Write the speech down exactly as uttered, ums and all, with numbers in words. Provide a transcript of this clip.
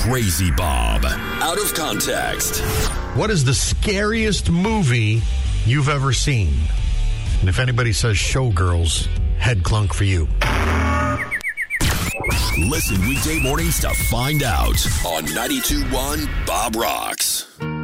Crazy Bob. Out of context. What is the scariest movie you've ever seen? And if anybody says Showgirls, head clunk for you. Listen weekday mornings to find out on ninety-two point one Bob Rocks.